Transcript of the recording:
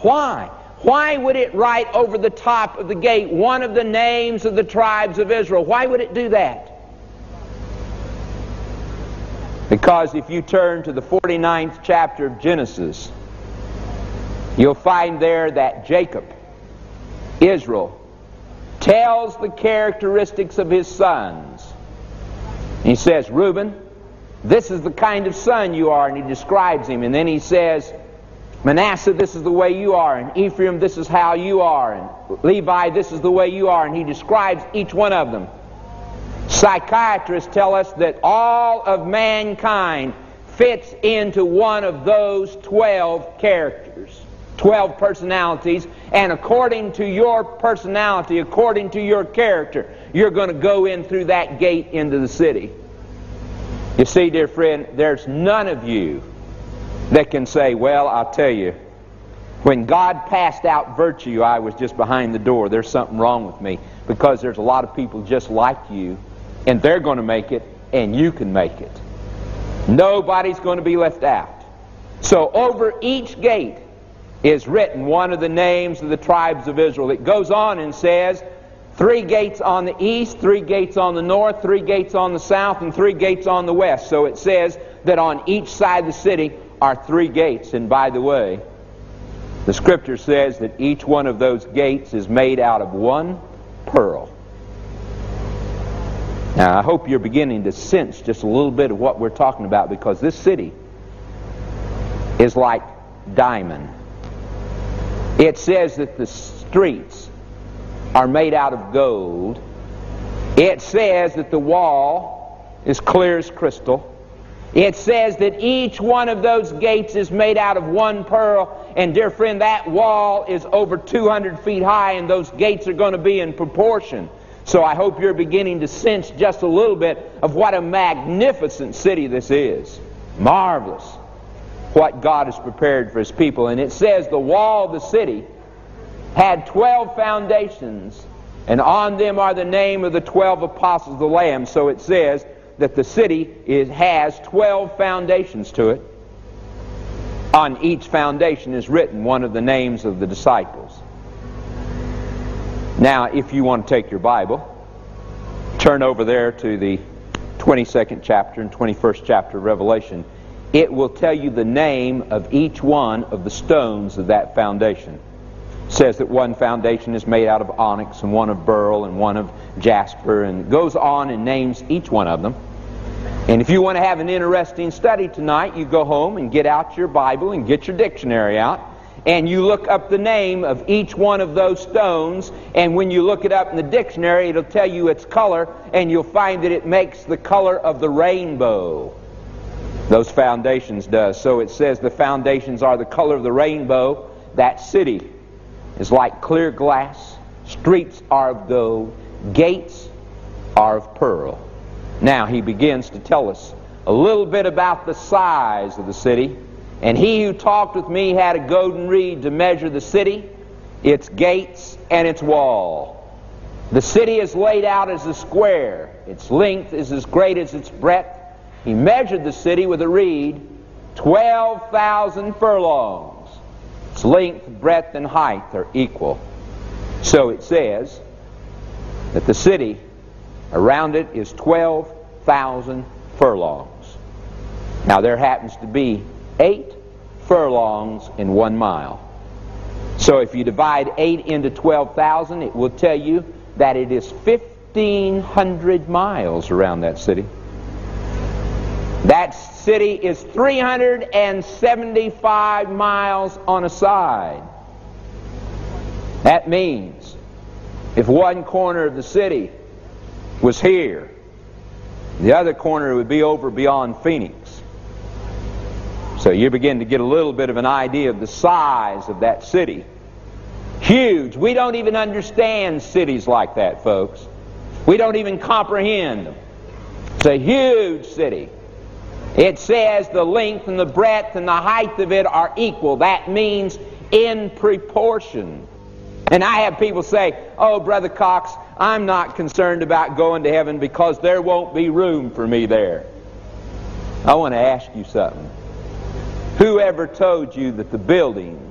Why? Why would it write over the top of the gate one of the names of the tribes of Israel? Why would it do that? Because if you turn to the 49th chapter of Genesis, you'll find there that Jacob, Israel, tells the characteristics of his sons. He says, Reuben, this is the kind of son you are, and he describes him. And then he says, Manasseh, this is the way you are, and Ephraim, this is how you are, and Levi, this is the way you are, and he describes each one of them. Psychiatrists tell us that all of mankind fits into one of those 12 characters, 12 personalities, and according to your personality, according to your character, you're going to go in through that gate into the city. You see, dear friend, there's none of you that can say, well, I'll tell you, when God passed out virtue, I was just behind the door. There's something wrong with me, because there's a lot of people just like you, and they're going to make it, and you can make it. Nobody's going to be left out. So over each gate is written one of the names of the tribes of Israel. It goes on and says, 3 gates on the east, 3 gates on the north, 3 gates on the south, and 3 gates on the west. So it says that on each side of the city are 3 gates. And by the way, the Scripture says that each one of those gates is made out of one pearl. Now, I hope you're beginning to sense just a little bit of what we're talking about, because this city is like diamond. It says that the streets are made out of gold. It says that the wall is clear as crystal. It says that each one of those gates is made out of one pearl. And dear friend, that wall is over 200 feet high, and those gates are going to be in proportion. So I hope you're beginning to sense just a little bit of what a magnificent city this is. Marvelous what God has prepared for His people. And it says the wall of the city had 12 foundations, and on them are the name of the 12 apostles of the Lamb. So it says that the city has 12 foundations to it. On each foundation is written one of the names of the disciples. Now, if you want to take your Bible, turn over there to the 22nd chapter and 21st chapter of Revelation. It will tell you the name of each one of the stones of that foundation. It says that one foundation is made out of onyx, and one of beryl, and one of jasper, and it goes on and names each one of them. And if you want to have an interesting study tonight, you go home and get out your Bible and get your dictionary out, and you look up the name of each one of those stones, and when you look it up in the dictionary, it'll tell you its color, and you'll find that it makes the color of the rainbow. Those foundations does. So it says the foundations are the color of the rainbow. That city is like clear glass. Streets are of gold. Gates are of pearl. Now he begins to tell us a little bit about the size of the city. And he who talked with me had a golden reed to measure the city, its gates, and its wall. The city is laid out as a square. Its length is as great as its breadth. He measured the city with a reed, 12,000 furlongs. Its length, breadth, and height are equal. So it says that the city around it is 12,000 furlongs. Now there happens to be 8 furlongs in 1 mile. So if you divide 8 into 12,000, it will tell you that it is 1,500 miles around that city. That city is 375 miles on a side. That means if one corner of the city was here, the other corner would be over beyond Phoenix. So you begin to get a little bit of an idea of the size of that city. Huge. We don't even understand cities like that, folks. We don't even comprehend them. It's a huge city. It says the length and the breadth and the height of it are equal. That means in proportion. And I have people say, oh, Brother Cox, I'm not concerned about going to heaven because there won't be room for me there. I want to ask you something. Whoever told you that the buildings